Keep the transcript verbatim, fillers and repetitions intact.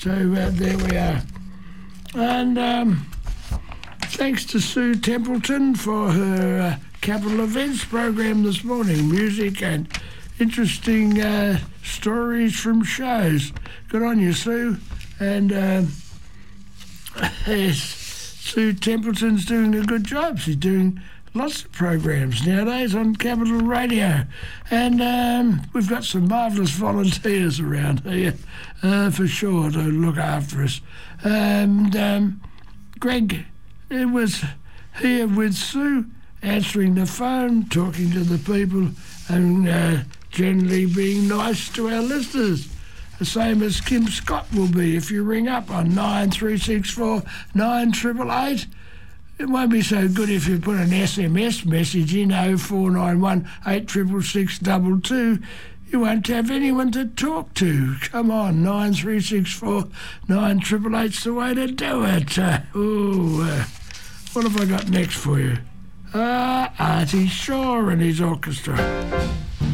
So uh, there we are. And um, thanks to Sue Templeton for her uh, Capital Events program this morning. Music and interesting uh, stories from shows. Good on you, Sue. And um, yes, Sue Templeton's doing a good job. She's doing lots of programs nowadays on Capital Radio. And um, we've got some marvellous volunteers around here, uh, for sure, to look after us. And um, Greg it was here with Sue, answering the phone, talking to the people, and uh, generally being nice to our listeners. The same as Kim Scott will be if you ring up on nine three six four nine eight eight eight. It won't be so good if you put an S M S message in oh four nine one eight six six six two two. You won't have anyone to talk to. Come on, nine three six four nine eight eight eight's the way to do it. Uh, ooh, uh, what have I got next for you? Ah, uh, Artie Shaw and his orchestra.